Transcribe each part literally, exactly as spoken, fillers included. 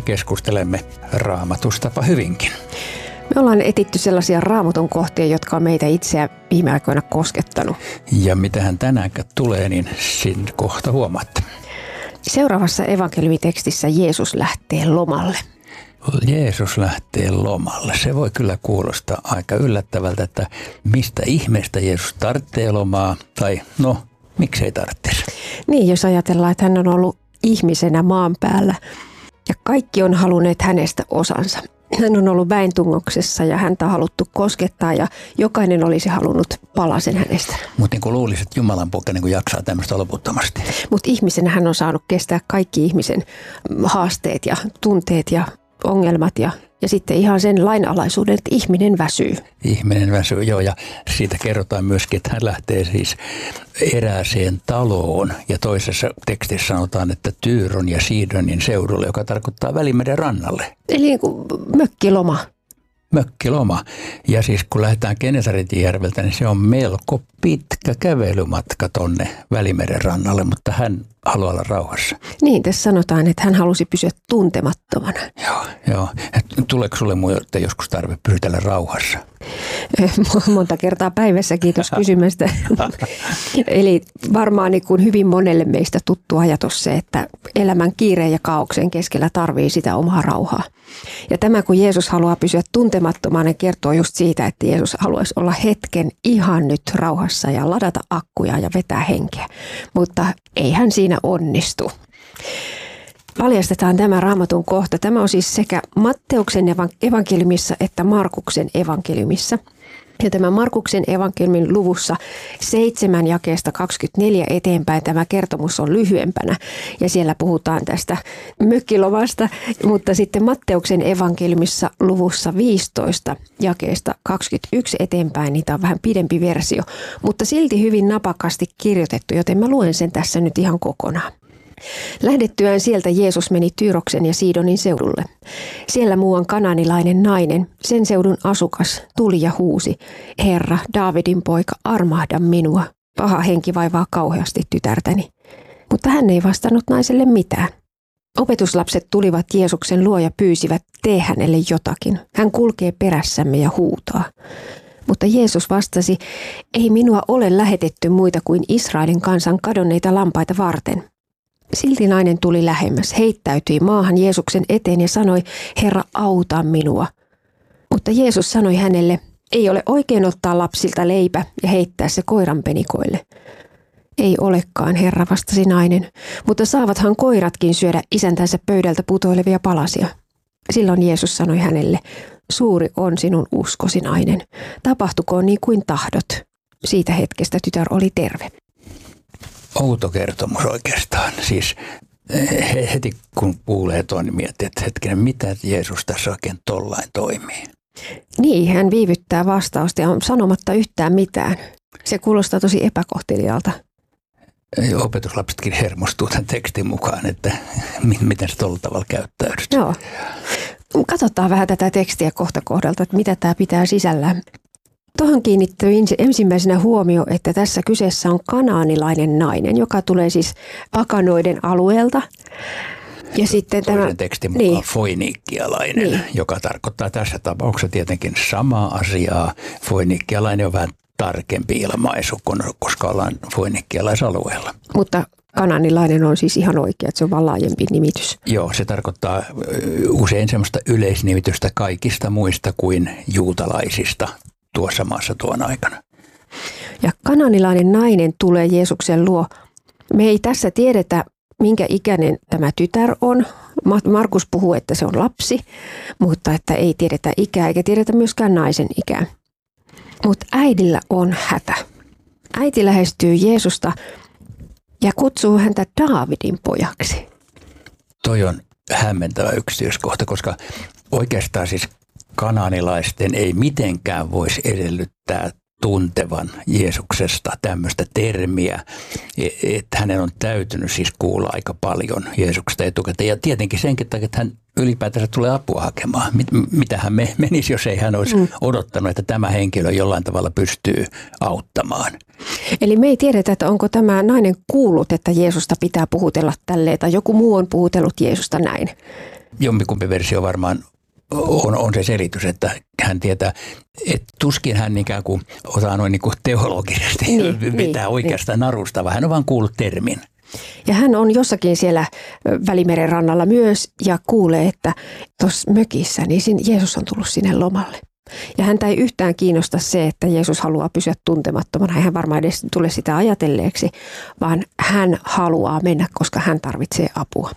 keskustelemme Raamatusta hyvinkin. Me ollaan etitty sellaisia Raamatun kohtia, jotka on meitä itseä viime aikoina koskettanut. Ja mitähän tänään tulee, niin sin kohta huomaatte. Seuraavassa evankeliumitekstissä Jeesus lähtee lomalle. Jeesus lähtee lomalle. Se voi kyllä kuulostaa aika yllättävältä, että mistä ihmeestä Jeesus tarvitsee lomaa, tai no, miksei tarvitsisi. Niin, jos ajatellaan, että hän on ollut ihmisenä maan päällä ja kaikki on halunneet hänestä osansa. Hän on ollut väentungoksessa ja häntä on haluttu koskettaa ja jokainen olisi halunnut palasen hänestä. Mutta niin kuin luulisi, että Jumalan poika niin kuin jaksaa tämmöistä loputtomasti. Mutta ihmisenä hän on saanut kestää kaikki ihmisen haasteet ja tunteet ja ongelmat ja, ja sitten ihan sen lainalaisuuden, että ihminen väsyy. Ihminen väsyy, joo, ja siitä kerrotaan myöskin, että hän lähtee siis erääseen taloon ja toisessa tekstissä sanotaan, että Tyyron ja Sidonin seudulle, joka tarkoittaa Välimeren rannalle. Eli niin kuin mökkiloma. Mökkiloma. Ja siis kun lähdetään Genesaretin järveltä, niin se on melko pitkä kävelymatka tonne Välimeren rannalle, mutta hän haluaa olla rauhassa. Niin, tässä sanotaan, että hän halusi pysyä tuntemattomana. Joo, joo. Tuleeko sulle muuten joskus tarve pysytellä rauhassa? Monta kertaa päivässä, kiitos kysymästä. Eli varmaan niin kuin hyvin monelle meistä tuttu ajatus se, että elämän kiireen ja kaaoksen keskellä tarvii sitä omaa rauhaa. Ja tämä, kun Jeesus haluaa pysyä tuntemattomana, kertoo just siitä, että Jeesus haluaisi olla hetken ihan nyt rauhassa ja ladata akkuja ja vetää henkeä. Mutta ei hän siinä onnistu. Paljastetaan tämä Raamatun kohta. Tämä on siis sekä Matteuksen evankeliumissa että Markuksen evankeliumissa. Ja tämä Markuksen evankeliumin luvussa seitsemän jakeesta kaksikymmentäneljä eteenpäin tämä kertomus on lyhyempänä ja siellä puhutaan tästä mökkilomasta, mutta sitten Matteuksen evankeliumissa luvussa viisitoista jakeesta kaksikymmentäyksi eteenpäin, niitä on vähän pidempi versio, mutta silti hyvin napakasti kirjoitettu, joten mä luen sen tässä nyt ihan kokonaan. Lähdettyään sieltä Jeesus meni Tyroksen ja Sidonin seudulle. Siellä muuan kananilainen nainen, sen seudun asukas, tuli ja huusi, Herra, Daavidin poika, armahda minua. Paha henki vaivaa kauheasti tytärtäni. Mutta hän ei vastannut naiselle mitään. Opetuslapset tulivat Jeesuksen luo ja pyysivät, tee hänelle jotakin. Hän kulkee perässämme ja huutaa. Mutta Jeesus vastasi, ei minua ole lähetetty muita kuin Israelin kansan kadonneita lampaita varten. Silti nainen tuli lähemmäs, heittäytyi maahan Jeesuksen eteen ja sanoi, Herra, auta minua. Mutta Jeesus sanoi hänelle, ei ole oikein ottaa lapsilta leipä ja heittää se koiranpenikoille. Ei olekaan, Herra, vastasi nainen, mutta saavathan koiratkin syödä isäntänsä pöydältä putoilevia palasia. Silloin Jeesus sanoi hänelle, suuri on sinun uskosi, nainen. Tapahtukoon niin kuin tahdot. Siitä hetkestä tytär oli terve. Outo kertomus oikeastaan. Siis heti kun kuulee tuon, niin miettii, että hetkinen, mitä Jeesus tässä oikein tollain toimii. Niin, hän viivyttää vastausta ja on sanomatta yhtään mitään. Se kuulostaa tosi epäkohtelijalta. Opetuslapsetkin hermostuu tämän tekstin mukaan, että miten se tuolla tavalla käyttäydyt. Joo. Katsotaan vähän tätä tekstiä kohta kohdalta, että mitä tämä pitää sisällään. Tuohon kiinnittyy ensimmäisenä huomio, että tässä kyseessä on kanaanilainen nainen, joka tulee siis pakanoiden alueelta. Ja sitten toisen tämä, tekstin mukaan niin, foiniikkialainen, niin, joka tarkoittaa tässä tapauksessa tietenkin samaa asiaa. Foiniikkialainen on vähän tarkempi ilmaisu, koska ollaan foiniikkialaisalueella. Mutta kanaanilainen on siis ihan oikea, että se on vaan laajempi nimitys. Joo, se tarkoittaa usein semmoista yleisnimitystä kaikista muista kuin juutalaisista tuossa maassa tuon aikana. Ja kanaanilainen nainen tulee Jeesuksen luo. Me ei tässä tiedetä, minkä ikäinen tämä tytär on. Markus puhuu, että se on lapsi, mutta että ei tiedetä ikää eikä tiedetä myöskään naisen ikää. Mutta äidillä on hätä. Äiti lähestyy Jeesusta ja kutsuu häntä Daavidin pojaksi. Toi on hämmentävä yksityiskohta, koska oikeastaan siis kanaanilaisten ei mitenkään voisi edellyttää tuntevan Jeesuksesta tämmöistä termiä, että hänen on täytynyt siis kuulla aika paljon Jeesuksesta etukäteen. Ja tietenkin senkin takia, että hän ylipäätänsä tulee apua hakemaan. Mitähän me menisi, jos ei hän olisi mm. odottanut, että tämä henkilö jollain tavalla pystyy auttamaan. Eli me ei tiedetä, että onko tämä nainen kuullut, että Jeesusta pitää puhutella tälleen, tai joku muu on puhutellut Jeesusta näin. jompikumpi versio varmaan on, on se selitys, että hän tietää, että tuskin hän ikään kuin osaa noin niin kuin teologisesti niin, vetää niin, oikeastaan niin. narusta, vaan hän on vaan kuullut termin. Ja hän on jossakin siellä Välimeren rannalla myös ja kuulee, että tuossa mökissä niin Jeesus on tullut sinne lomalle. Ja häntä ei yhtään kiinnosta se, että Jeesus haluaa pysyä tuntemattomana. Hän varmaan edes tule sitä ajatelleeksi, vaan hän haluaa mennä, koska hän tarvitsee apua.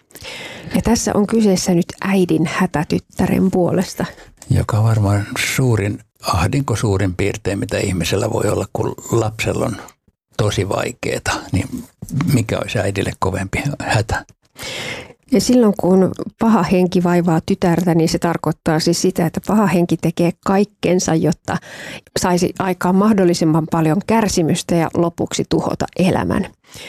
Ja tässä on kyseessä nyt äidin hätä tyttären puolesta. Joka on varmaan suurin ahdinko suurin piirtein, mitä ihmisellä voi olla, kun lapsella on tosi vaikeaa. Niin mikä olisi äidille kovempi hätä? Ja silloin kun paha henki vaivaa tytärtä, niin se tarkoittaa siis sitä, että paha henki tekee kaikkensa, jotta saisi aikaan mahdollisimman paljon kärsimystä ja lopuksi tuhota elämän.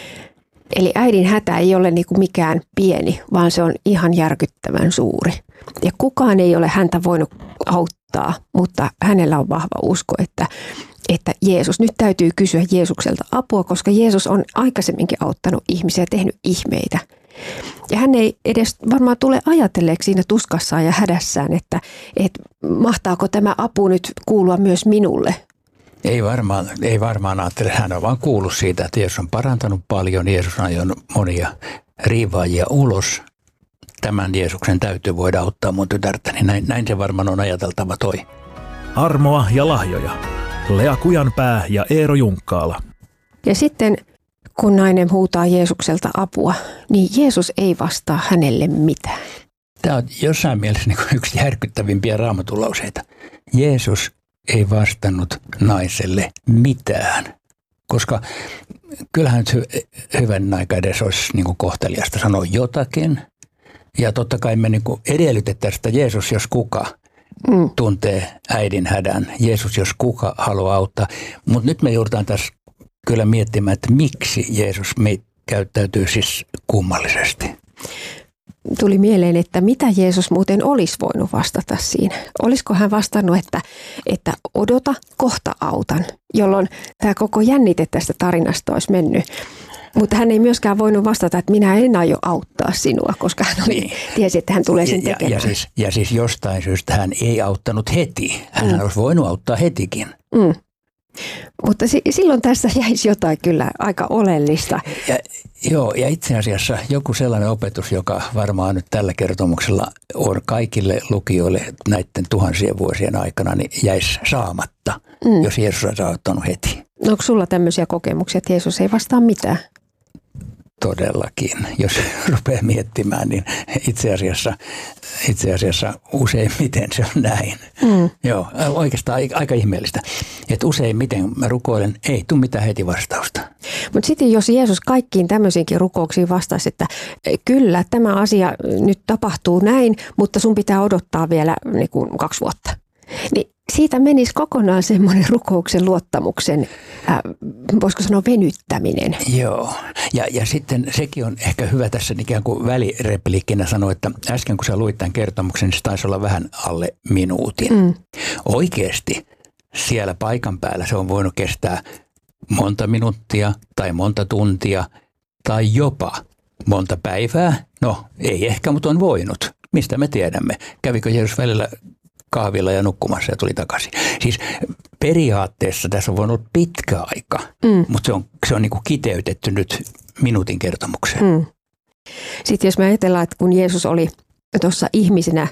Eli äidin hätä ei ole niin kuin mikään pieni, vaan se on ihan järkyttävän suuri. Ja kukaan ei ole häntä voinut auttaa, mutta hänellä on vahva usko, että, että Jeesus, nyt täytyy kysyä Jeesukselta apua, koska Jeesus on aikaisemminkin auttanut ihmisiä ja tehnyt ihmeitä. Ja hän ei edes varmaan tule ajatelleeksi siinä tuskassaan ja hädässään, että, että mahtaako tämä apu nyt kuulua myös minulle. Ei varmaan, ei varmaan ajattele. Hän on vaan kuullut siitä, että Jeesus on parantanut paljon. Jeesus on ajanut monia riivaajia ulos. Tämän Jeesuksen täytyy voida auttaa mun tytärtäni. Näin, näin se varmaan on ajateltava toi. Armoa ja lahjoja. Lea Kujanpää ja Eero Junkkaala. Ja sitten kun nainen huutaa Jeesukselta apua, niin Jeesus ei vastaa hänelle mitään. Tämä on jossain mielessä niin kuin yksi järkyttävimpiä raamatulauseita. Jeesus ei vastannut naiselle mitään, koska kyllähän nyt hy- hyvän aika edes olisi niin kuin kohteliasta sanoa jotakin. Ja totta kai me niin kuin edellytettäisiin, että Jeesus, jos kuka, mm. tuntee äidin hädän. Jeesus, jos kuka, haluaa auttaa. Mutta nyt me joudutaan tässä kyllä miettimään, että miksi Jeesus me käyttäytyy siis kummallisesti. Tuli mieleen, että mitä Jeesus muuten olisi voinut vastata siinä. Olisiko hän vastannut, että, että odota, kohta autan, jolloin tämä koko jännite tästä tarinasta olisi mennyt. Mutta hän ei myöskään voinut vastata, että minä en aio auttaa sinua, koska hän oli, niin. tiesi, että hän tulee sen tekemään. Ja, ja, siis, ja siis jostain syystä hän ei auttanut heti. Hän mm. olisi voinut auttaa hetikin. Mm. Mutta si- silloin tässä jäisi jotain kyllä aika oleellista. Ja, joo, ja itse asiassa joku sellainen opetus, joka varmaan nyt tällä kertomuksella on kaikille lukijoille näiden tuhansien vuosien aikana, niin jäisi saamatta, mm. jos Jeesus olisi auttanut heti. Onko sulla tämmöisiä kokemuksia, että Jeesus ei vastaa mitään? Todellakin. Jos rupeaa miettimään, niin itse asiassa, itse asiassa useimmiten se on näin. Mm. Joo, oikeastaan aika ihmeellistä. Että useimmiten mä rukoilen, ei tule mitään heti vastausta. Mutta sitten jos Jeesus kaikkiin tämmöisiinkin rukouksiin vastaisi, että kyllä tämä asia nyt tapahtuu näin, mutta sun pitää odottaa vielä niin kuin kaksi vuotta. Niin siitä menisi kokonaan semmoinen rukouksen luottamuksen, äh, voisiko sanoa venyttäminen. Joo, ja, ja sitten sekin on ehkä hyvä tässä ikään kuin välirepliikkinä sanoa, että äsken kun sä luit tämän kertomuksen, niin se taisi olla vähän alle minuutin. Mm. Oikeasti siellä paikan päällä se on voinut kestää monta minuuttia tai monta tuntia tai jopa monta päivää. No ei ehkä, mutta on voinut. Mistä me tiedämme? Kävikö Jeesus välillä kahvilla ja nukkumassa ja tuli takaisin. Siis periaatteessa tässä on voinut olla pitkä aika, mm. mutta se on, se on niin kuin kiteytetty nyt minuutin kertomukseen. Mm. Sitten jos me ajatellaan, että kun Jeesus oli tuossa ihmisenä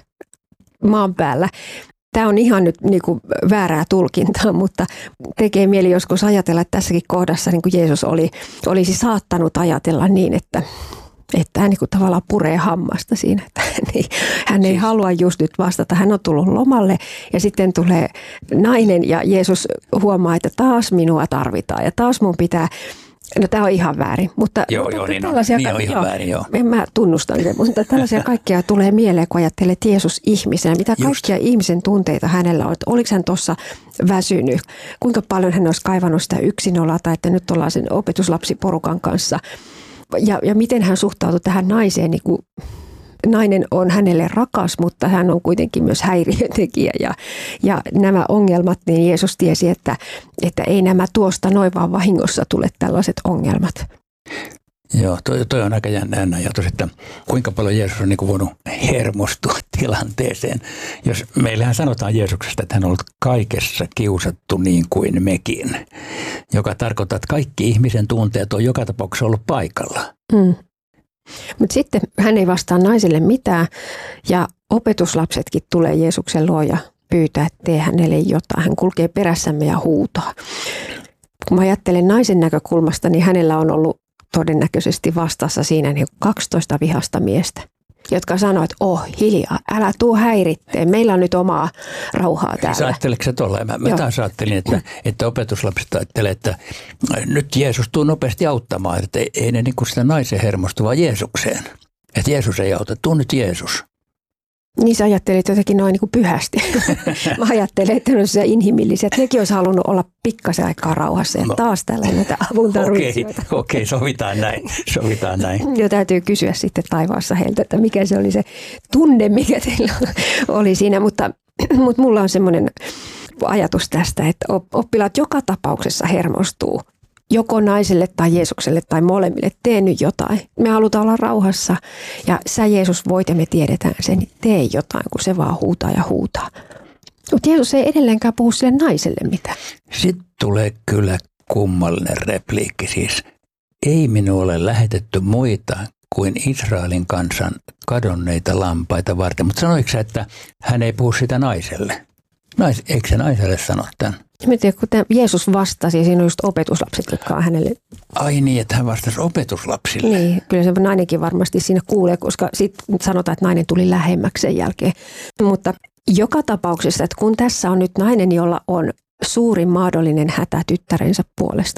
maan päällä, tämä on ihan nyt niin kuin väärää tulkintaa, mutta tekee mieli joskus ajatella, että tässäkin kohdassa niin kuin Jeesus oli, olisi saattanut ajatella niin, että Että hän niin kuin tavallaan puree hammasta siinä, että hän ei, hän ei halua just nyt vastata. Hän on tullut lomalle ja sitten tulee nainen ja Jeesus huomaa, että taas minua tarvitaan ja taas mun pitää, no tämä on ihan väärin. Mutta, joo, mutta joo, niin on, tällaisia, niin on ihan joo, väärin, joo. En mä tunnustan sen, mutta tällaisia kaikkea tulee mieleen, kun ajattelee Jeesus ihmisenä. Mitä kaikkia just ihmisen tunteita hänellä on, että oliko hän tuossa väsynyt, kuinka paljon hän olisi kaivannut sitä yksinoloa tai että nyt ollaan sen opetuslapsiporukan kanssa. Ja, ja miten hän suhtautui tähän naiseen, niin kuin nainen on hänelle rakas, mutta hän on kuitenkin myös häiriötekijä. Ja, ja nämä ongelmat, niin Jeesus tiesi, että, että ei nämä tuosta noin vaan vahingossa tule tällaiset ongelmat. Joo, toi, toi on aika jännä ajatus, että kuinka paljon Jeesus on niin kuin voinut hermostua tilanteeseen. Jos meillähän sanotaan Jeesuksesta, että hän on ollut kaikessa kiusattu niin kuin mekin, joka tarkoittaa, että kaikki ihmisen tunteet on joka tapauksessa ollut paikalla. Mm. Mutta sitten hän ei vastaa naiselle mitään ja opetuslapsetkin tulee Jeesuksen luo ja pyytää, että tee hänelle jotain. Hän kulkee perässämme ja huutaa. Kun mä ajattelen naisen näkökulmasta, niin hänellä on ollut todennäköisesti vastassa siinä niin kaksitoista vihasta miestä, jotka sanoo, että oh hiljaa, älä tuu häiritteen, meillä on nyt omaa rauhaa täällä. Siis ajatteliko se tuolla? Mä, mä taas ajattelin, että, että opetuslapset ajattelee, että nyt Jeesus tuu nopeasti auttamaan, että ei, ei ne niin kuin sitä naisen hermostu, vaan Jeesukseen. Että Jeesus ei auta, tuu nyt Jeesus. Niin sä ajattelit jotenkin noin niin kuin pyhästi. Mä ajattelen, että ne on se inhimillisiä, että nekin olisi halunnut olla pikkasen aikaa rauhassa ja no, taas tällainen näitä avun tarvitsijoita. Okei, okei, sovitaan näin, sovitaan näin. Jo täytyy kysyä sitten taivaassa heiltä, että mikä se oli se tunne, mikä teillä oli siinä, mutta, mutta mulla on semmoinen ajatus tästä, että oppilaat joka tapauksessa hermostuu. Joko naiselle tai Jeesukselle tai molemmille, tee nyt jotain. Me halutaan olla rauhassa ja sä Jeesus voit ja me tiedetään sen, niin tee jotain, kun se vaan huutaa ja huutaa. Mutta Jeesus ei edelleenkään puhu sille naiselle mitään. Sitten tulee kyllä kummallinen repliikki siis. Ei minulle ole lähetetty muita kuin Israelin kansan kadonneita lampaita varten. Mutta sanoiko sä, että hän ei puhu sitä naiselle? Nais, eikö se naiselle sano tämän? Mä tiedän, kun Jeesus vastasi ja siinä on just opetuslapset, jotka on hänelle. Ai niin, että hän vastasi opetuslapsille. Niin, kyllä se nainenkin varmasti siinä kuulee, koska sitten sanotaan, että nainen tuli lähemmäksi sen jälkeen. Mutta joka tapauksessa, että kun tässä on nyt nainen, jolla on suurin mahdollinen hätä tyttärensä puolesta,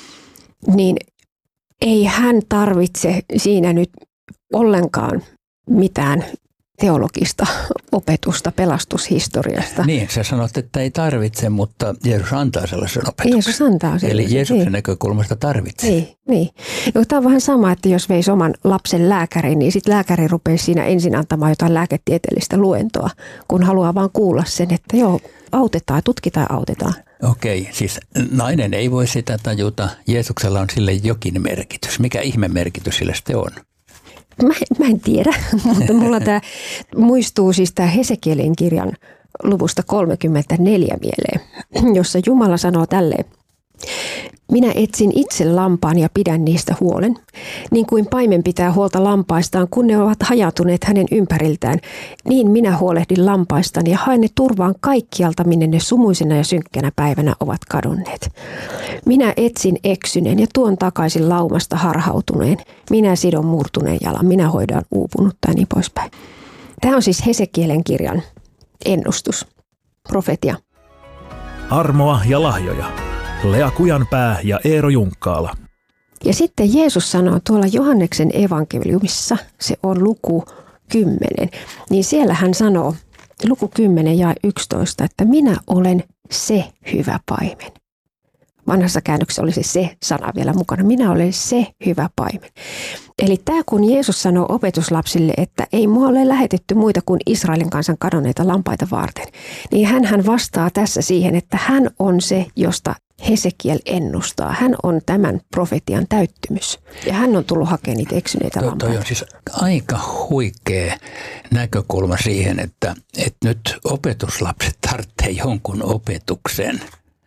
niin ei hän tarvitse siinä nyt ollenkaan mitään teologista opetusta pelastushistoriasta. Niin, sä sanot, että ei tarvitse, mutta Jeesus antaa sellaisen opetuksen. Jeesus antaa sellaisen. Eli Jeesuksen niin. näkökulmasta tarvitsee. Niin, niin. No, tämä on vähän sama, että jos veisi oman lapsen lääkäriin, niin sitten lääkäri rupeaa siinä ensin antamaan jotain lääketieteellistä luentoa, kun haluaa vaan kuulla sen, että joo, autetaan, tutkitaan ja autetaan. Okei, siis nainen ei voi sitä tajuta. Jeesuksella on sille jokin merkitys. Mikä ihme merkitys sille sitten on? Mä, mä en tiedä, mutta mulla tämä muistuu siis tämä Hesekielin kirjan luvusta kolmekymmentäneljä mieleen, jossa Jumala sanoo tälleen. Minä etsin itse lampaan ja pidän niistä huolen, niin kuin paimen pitää huolta lampaistaan, kun ne ovat hajautuneet hänen ympäriltään. Niin minä huolehdin lampaistani ja haen ne turvaan kaikkialta, minne ne sumuisena ja synkkänä päivänä ovat kadonneet. Minä etsin eksyneen ja tuon takaisin laumasta harhautuneen. Minä sidon murtuneen jalan, minä hoidan uupunutta ja niin poispäin. Tämä on siis Hesekielen kirjan ennustus, profetia. Armoa ja lahjoja. Lea Kujanpää ja Eero Junkkaala. Ja sitten Jeesus sanoo tuolla Johanneksen evankeliumissa, se on luku kymmenen, niin siellä hän sanoo, luku kymmenen ja yksitoista, että minä olen se hyvä paimen. Vanhassa käännöksessä oli se se-sana vielä mukana. Minä olen se hyvä paimen. Eli tämä kun Jeesus sanoo opetuslapsille, että ei mua ole lähetetty muita kuin Israelin kansan kadonneita lampaita varten, niin hän vastaa tässä siihen, että hän on se, josta Hesekiel ennustaa. Hän on tämän profetian täyttymys. Ja hän on tullut hakemaan niitä eksyneitä to, lampaita. Toi on siis aika huikea näkökulma siihen, että, että nyt opetuslapset tarvitsee jonkun opetuksen,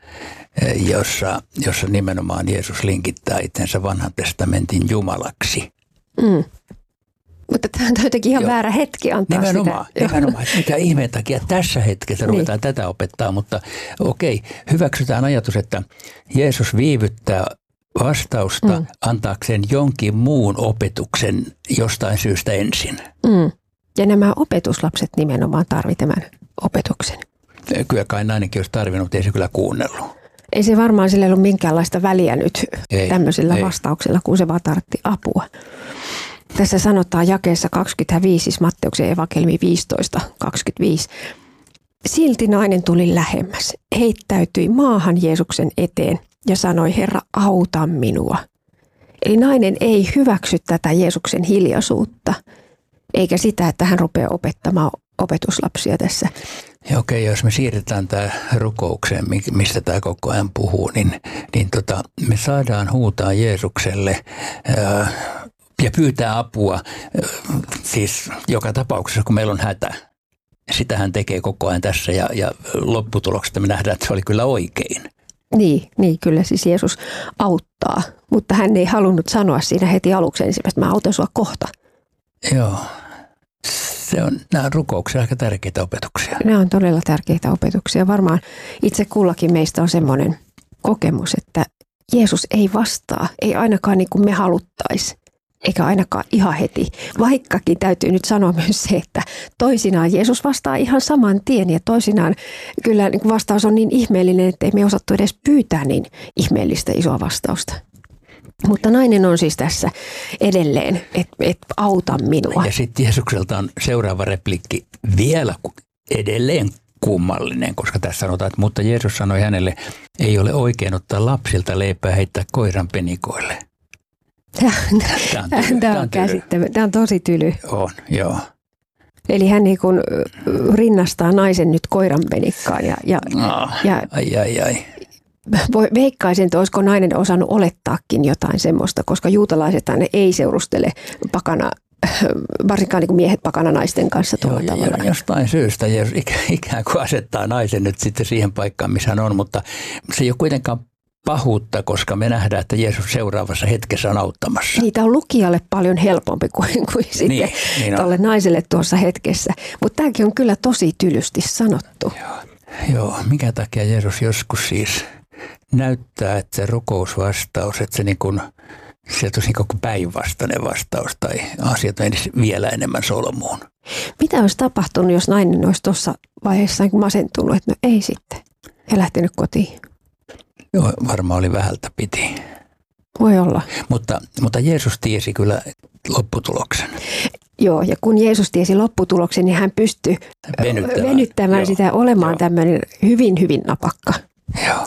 jossa, jossa nimenomaan Jeesus linkittää itsensä vanhan testamentin Jumalaksi. Mm. Mutta tämä on jotenkin ihan Joo. väärä hetki antaa nimenomaan, sitä. Nimenomaan, että mikä ihmeen takia tässä hetkessä ruvetaan niin. tätä opettaa, mutta okei, hyväksytään ajatus, että Jeesus viivyttää vastausta mm. antaakseen jonkin muun opetuksen jostain syystä ensin. Mm. Ja nämä opetuslapset nimenomaan tarvitsevat tämän opetuksen. Kyllä kai nainenkin olisi tarvinnut, mutta ei se kyllä kuunnellut. Ei se varmaan sillä ollut minkäänlaista väliä nyt ei, tämmöisellä ei. vastauksella, kun se vaan tarvitsi apua. Tässä sanotaan jakeessa kaksikymmentäviisi, siis Matteuksen evankeliumi viisitoista kaksikymmentäviisi. Silti nainen tuli lähemmäs, heittäytyi maahan Jeesuksen eteen ja sanoi, Herra, auta minua. Eli nainen ei hyväksy tätä Jeesuksen hiljaisuutta, eikä sitä, että hän rupeaa opettamaan opetuslapsia tässä. Ja okei, jos me siirretään tämä rukoukseen, mistä tämä koko ajan puhuu, niin, niin tota, me saadaan huutaa Jeesukselle ää, ja pyytää apua ää, siis joka tapauksessa, kun meillä on hätä. Sitä hän tekee koko ajan tässä ja, ja lopputuloksesta me nähdään, että se oli kyllä oikein. Niin, niin, kyllä siis Jeesus auttaa, mutta hän ei halunnut sanoa siinä heti aluksi ensimmäistä, mä autan sua kohta. Joo, se on, nämä on rukouksia aika tärkeitä opetuksia. Nämä on todella tärkeitä opetuksia. Varmaan itse kullakin meistä on semmoinen kokemus, että Jeesus ei vastaa, ei ainakaan niin kuin me haluttaisiin. Eikä ainakaan ihan heti. Vaikkakin täytyy nyt sanoa myös se, että toisinaan Jeesus vastaa ihan saman tien ja toisinaan kyllä vastaus on niin ihmeellinen, että ei me osattu edes pyytää niin ihmeellistä isoa vastausta. Mutta nainen on siis tässä edelleen, että et auta minua. Ja sitten Jeesukselta on seuraava replikki vielä edelleen kummallinen, koska tässä sanotaan, että mutta Jeesus sanoi hänelle, ei ole oikein ottaa lapsilta leipää heittää koiran penikoille. Tämä on, tämä on, tämä on käsittämätöntä. Tämä on tosi tyly. On, joo. Eli hän niin kuin rinnastaa naisen nyt koiranpenikkaan. Ja, ja, no, ja ai, ai, ai. Veikkaisin, että olisiko nainen osannut olettaakin jotain semmoista, koska juutalaiset ei seurustele pakana, varsinkaan niin kuin miehet pakana naisten kanssa tuolla joo, tavalla. Jo, jostain syystä Jeesus ikään kuin asettaa naisen nyt sitten siihen paikkaan, missä hän on, mutta se ei ole kuitenkaan pahuutta, koska me nähdään, että Jeesus seuraavassa hetkessä on auttamassa. Niitä on lukijalle paljon helpompi kuin, kuin sitten niin, niin tuolle naiselle tuossa hetkessä. Mutta tämäkin on kyllä tosi tylysti sanottu. Joo, joo, minkä takia Jeesus joskus siis näyttää, että se rukousvastaus, että se niin kuin, sieltä olisi niin kuin päinvastainen vastaus tai asiat menisi vielä enemmän solmuun. Mitä olisi tapahtunut, jos nainen olisi tuossa vaiheessa masentunut, että no ei sitten ja lähtenyt kotiin? Joo, varmaan oli vähältä piti. Voi olla. Mutta, mutta Jeesus tiesi kyllä lopputuloksen. Joo, ja kun Jeesus tiesi lopputuloksen, niin hän pystyi venyttämään, venyttämään sitä olemaan Joo. tämmöinen hyvin, hyvin napakka. Joo.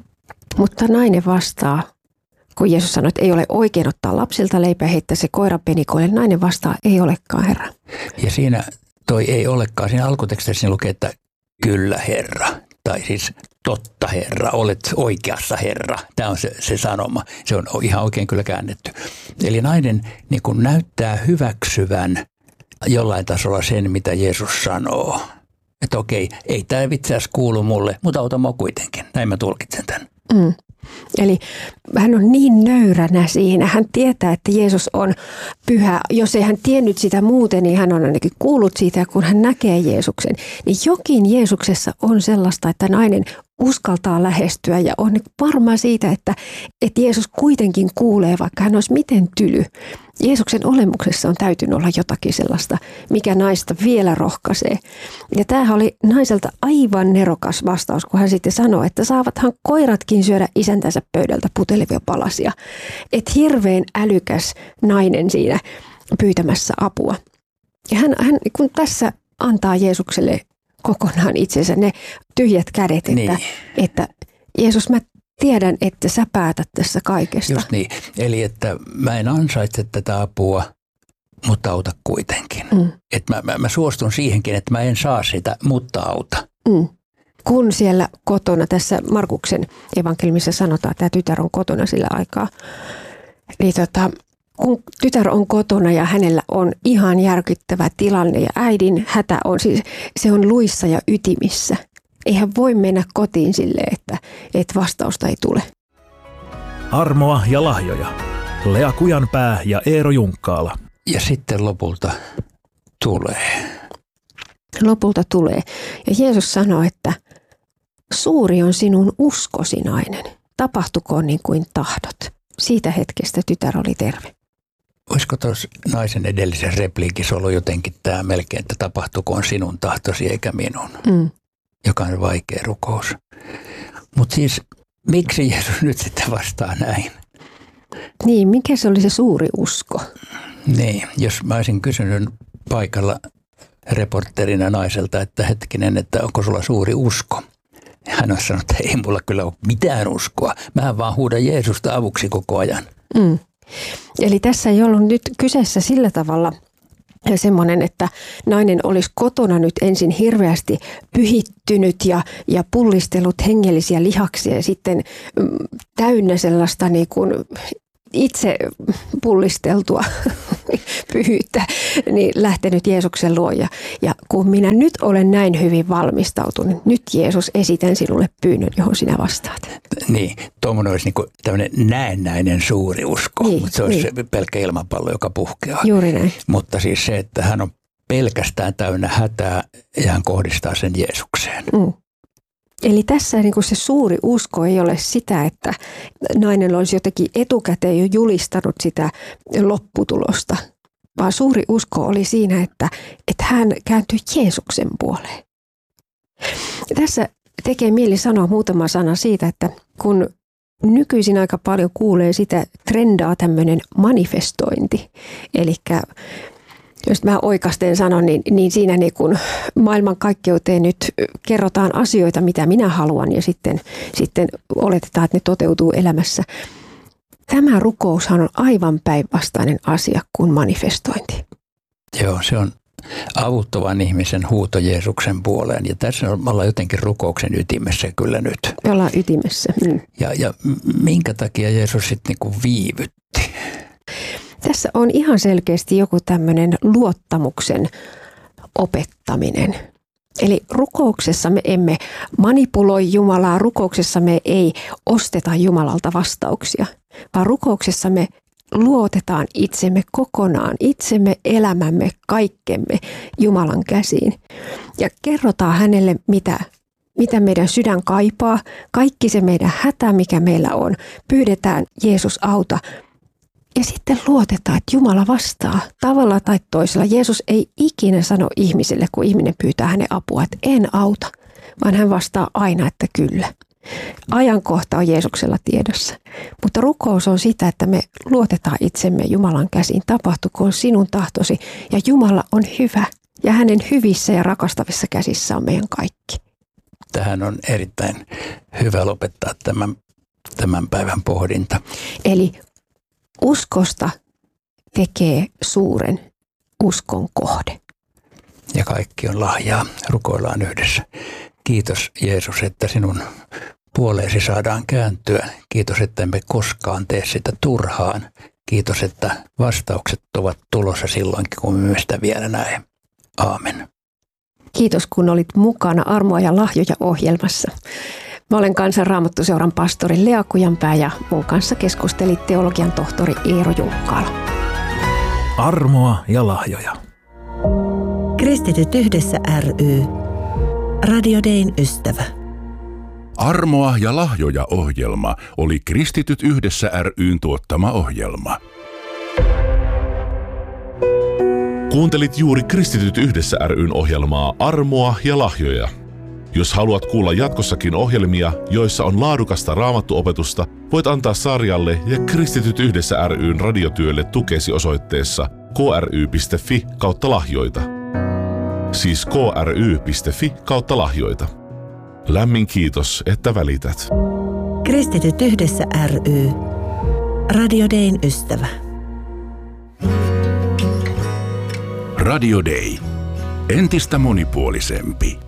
Mutta nainen vastaa, kun Jeesus sanoi, että ei ole oikein ottaa lapsilta leipää heittää se koiran penikoille. Nainen vastaa, ei olekaan, Herra. Ja siinä toi ei olekaan. Siinä alkutekstissä lukee, että kyllä, Herra. Tai siis totta, Herra, olet oikeassa, Herra. Tämä on se, se sanoma. Se on ihan oikein kyllä käännetty. Eli nainen niin kun näyttää hyväksyvän jollain tasolla sen, mitä Jeesus sanoo. Että okei, ei tämä itse asiassa kuulu mulle, mutta auta mua kuitenkin. Näin mä tulkitsen tämän. Mm. Eli hän on niin nöyränä siinä. Hän tietää, että Jeesus on pyhä. Jos ei hän tiennyt sitä muuten, niin hän on ainakin kuullut siitä. Ja kun hän näkee Jeesuksen, niin jokin Jeesuksessa on sellaista, että nainen uskaltaa lähestyä ja on varma siitä, että, että Jeesus kuitenkin kuulee, vaikka hän olisi miten tyly. Jeesuksen olemuksessa on täytynyt olla jotakin sellaista, mikä naista vielä rohkaisee. Ja tämähän oli naiselta aivan nerokas vastaus, kun hän sitten sanoi, että saavathan koiratkin syödä isäntänsä pöydältä putelevia palasia. Että hirveän älykäs nainen siinä pyytämässä apua. Ja hän, hän kun tässä antaa Jeesukselle kokonaan itsensä ne tyhjät kädet, että, niin. että Jeesus, mä tiedän, että sä päätät tässä kaikesta. Just niin. Eli että mä en ansaitse tätä apua, mutta auta kuitenkin. Mm. Että mä, mä, mä suostun siihenkin, että mä en saa sitä, mutta auta. Mm. Kun siellä kotona, tässä Markuksen evankeliumissa sanotaan, että tämä tytär on kotona sillä aikaa, niin tota, kun tytär on kotona ja hänellä on ihan järkyttävä tilanne ja äidin hätä on, siis se on luissa ja ytimissä. Eihän voi mennä kotiin silleen, että, että vastausta ei tule. Armoa ja lahjoja. Lea Kujanpää ja Eero Junkkaala. Ja sitten lopulta tulee. Lopulta tulee. Ja Jeesus sanoo, että suuri on sinun uskosi, nainen. Tapahtukoon niin kuin tahdot. Siitä hetkestä tytär oli terve. Olisiko tuossa naisen edellisessä repliikissä ollut jotenkin tämä melkein, että tapahtukoon sinun tahtosi eikä minun? Mm. Joka on vaikea rukous. Mutta siis, miksi Jeesus nyt sitten vastaa näin? Niin, mikä se oli se suuri usko? Niin, jos mä olisin kysynyt paikalla reporterina naiselta, että hetkinen, että onko sulla suuri usko? Hän on sanonut, että ei mulla kyllä ole mitään uskoa. Mähän vaan huudan Jeesusta avuksi koko ajan. Mm. Eli tässä ei ollut nyt kyseessä sillä tavalla semmoinen, että nainen olisi kotona nyt ensin hirveästi pyhittynyt ja, ja pullistellut hengellisiä lihaksia ja sitten täynnä sellaista niin kuin itse pullisteltua pyhyyttä, niin lähtenyt Jeesuksen luo. Ja, ja kun minä nyt olen näin hyvin valmistautunut, nyt Jeesus esitän sinulle pyynnön, johon sinä vastaat. Niin, tuommoinen olisi niin tämmöinen näennäinen suuri usko, niin, mutta se olisi niin. pelkkä ilmapallo, joka puhkeaa. Juuri näin. Mutta siis se, että hän on pelkästään täynnä hätää ja hän kohdistaa sen Jeesukseen. Mm. Eli tässä niin kuin se suuri usko ei ole sitä, että nainen olisi jotenkin etukäteen jo julistanut sitä lopputulosta, vaan suuri usko oli siinä, että, että hän kääntyi Jeesuksen puoleen. Ja tässä tekee mieli sanoa muutama sana siitä, että kun nykyisin aika paljon kuulee sitä trendaa tämmöinen manifestointi, eli jos mä oikasten sanon, niin, niin siinä niin kun maailmankaikkeuteen nyt kerrotaan asioita, mitä minä haluan ja sitten, sitten oletetaan, että ne toteutuu elämässä. Tämä rukoushan on aivan päinvastainen asia kuin manifestointi. Joo, se on avuttoman ihmisen huuto Jeesuksen puoleen ja tässä me ollaan jotenkin rukouksen ytimessä kyllä nyt. Me ollaan ytimessä. Mm. Ja, ja minkä takia Jeesus sitten niin kuin viivytti? Tässä on ihan selkeästi joku tämmöinen luottamuksen opettaminen. Eli rukouksessa me emme manipuloi Jumalaa, rukouksessa me ei osteta Jumalalta vastauksia, vaan rukouksessa me luotetaan itsemme kokonaan, itsemme, elämämme, kaikkemme Jumalan käsiin. Ja kerrotaan hänelle, mitä, mitä meidän sydän kaipaa, kaikki se meidän hätä, mikä meillä on. Pyydetään, Jeesus auta. Ja sitten luotetaan, että Jumala vastaa tavalla tai toisella. Jeesus ei ikinä sano ihmiselle, kun ihminen pyytää hänen apua, että en auta, vaan hän vastaa aina, että kyllä. Ajankohta on Jeesuksella tiedossa. Mutta rukous on sitä, että me luotetaan itsemme Jumalan käsiin. Tapahtukoon sinun tahtosi ja Jumala on hyvä. Ja hänen hyvissä ja rakastavissa käsissä on meidän kaikki. Tähän on erittäin hyvä lopettaa tämän, tämän päivän pohdinta. Eli uskosta tekee suuren uskon kohde. Ja kaikki on lahjaa. Rukoillaan yhdessä. Kiitos Jeesus, että sinun puoleesi saadaan kääntyä. Kiitos, että emme koskaan tee sitä turhaan. Kiitos, että vastaukset ovat tulossa silloinkin, kun me sitä vielä näe. Aamen. Kiitos, kun olit mukana Armoa ja lahjoja -ohjelmassa. Mä olen Kansan Raamattuseuran pastori Lea Kujanpää ja mun kanssa keskusteli teologian tohtori Eero Junkkaala. Armoa ja lahjoja. Kristityt yhdessä ry. Radio Dayn ystävä. Armoa ja lahjoja -ohjelma oli Kristityt yhdessä ry:n tuottama ohjelma. Kuuntelit juuri Kristityt yhdessä ry:n ohjelmaa Armoa ja lahjoja. Jos haluat kuulla jatkossakin ohjelmia, joissa on laadukasta raamattuopetusta, voit antaa sarjalle ja Kristityt yhdessä ry:n radiotyölle tukesi osoitteessa kry piste fi kautta lahjoita. Siis kry piste fi kautta lahjoita. Lämmin kiitos, että välität. Kristityt yhdessä ry. Radio Dayn ystävä. Radio Day. Entistä monipuolisempi.